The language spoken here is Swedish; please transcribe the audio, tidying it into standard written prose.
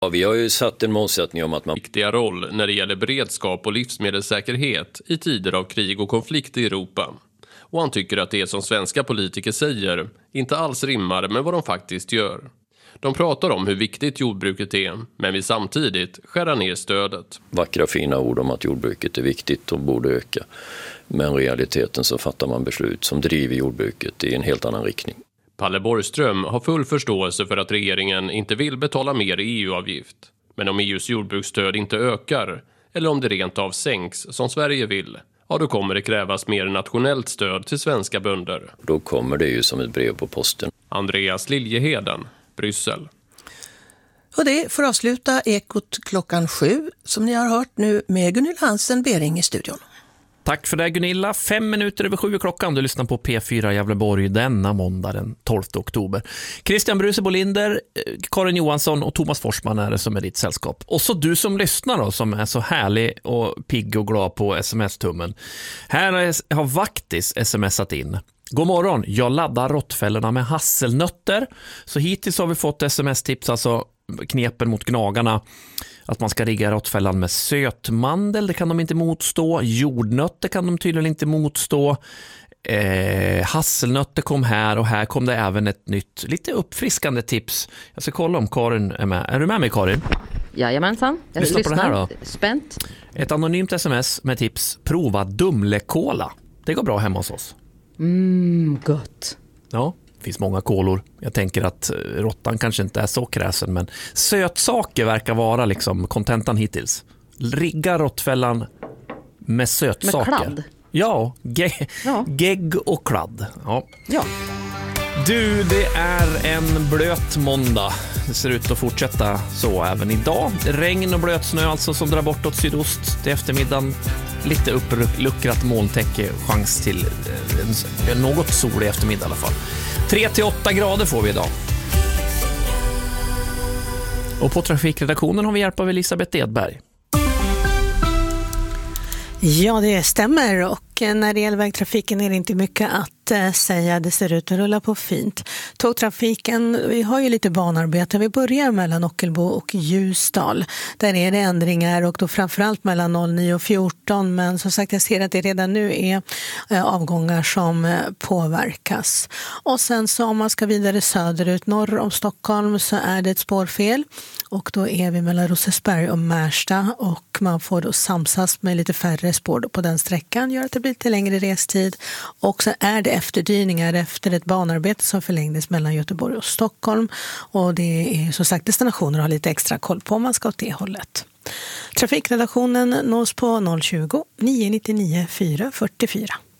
Ja, vi har ju satt en målsättning om att man viktiga roll när det gäller beredskap och livsmedelssäkerhet i tider av krig och konflikt i Europa. Och han tycker att det som svenska politiker säger inte alls rimmar med vad de faktiskt gör. De pratar om hur viktigt jordbruket är, men vill samtidigt skära ner stödet. Vackra fina ord om att jordbruket är viktigt och borde öka. Men i realiteten så fattar man beslut som driver jordbruket i en helt annan riktning. Palle Borgström har full förståelse för att regeringen inte vill betala mer i EU-avgift. Men om EUs jordbruksstöd inte ökar, eller om det rent av sänks som Sverige vill, ja då kommer det krävas mer nationellt stöd till svenska bönder. Då kommer det ju som ett brev på posten. Andreas Liljeheden, Bryssel. Och det får avsluta Ekot 7 som ni har hört nu med Gunilla Hansen Bering i studion. Tack för det Gunilla. 5 minuter över 7 klockan. Du lyssnar på P4 Gävleborg denna måndag den 12 oktober. Christian Bruse Bolinder, Karin Johansson och Thomas Forsman är det som är ditt sällskap. Och så du som lyssnar då, som är så härlig och pigg och glad på sms-tummen. Här har Vaktis smsat in. God morgon, jag laddar råttfällorna med hasselnötter. Så hittills har vi fått sms-tips, alltså knepen mot gnagarna. Att man ska rigga råttfällan med sötmandel, det kan de inte motstå. Jordnötter kan de tydligen inte motstå. Hasselnötter kom här och här kom det även ett nytt, lite uppfriskande tips. Jag ska kolla om Karin är med. Är du med mig Karin? Jajamensan, jag lyssnar på det här då. Spänt. Ett anonymt sms med tips. Prova Dumlekola. Det går bra hemma hos oss. Gott. Ja, det finns många kolor. Jag tänker att råttan kanske inte är så kräsen, men sötsaker verkar vara liksom kontentan hittills. Rigga råttfällan med sötsaker. Med kladd? Ja, gegg och kladd. Ja. Du, det är en blöt måndag. Det ser ut att fortsätta så även idag. Regn och blöt snö alltså som drar bort åt sydost till eftermiddagen. Lite uppluckrat molntäcke, chans till en något solig eftermiddag i alla fall. 3-8 grader får vi idag. Och på trafikredaktionen har vi hjälp av Elisabeth Edberg. Ja, det stämmer, och när det gäller vägtrafiken är det inte mycket att säga. Det ser ut att rulla på fint. Tågtrafiken, vi har ju lite banarbete. Vi börjar mellan Ockelbo och Ljusdal. Där är det ändringar, och då framförallt mellan 09 och 14. Men som sagt, jag ser att det redan nu är avgångar som påverkas. Och sen så om man ska vidare söderut, norr om Stockholm, så är det ett spårfel. Och då är vi mellan Rosersberg och Märsta, och man får då samsas med lite färre spår på den sträckan, gör att det blir lite längre restid. Och så är det efterdyningar efter ett banarbete som förlängdes mellan Göteborg och Stockholm, och det är som sagt destinationer att ha lite extra koll på om man ska åt det hållet. Trafikredaktionen nås på 020 999 444.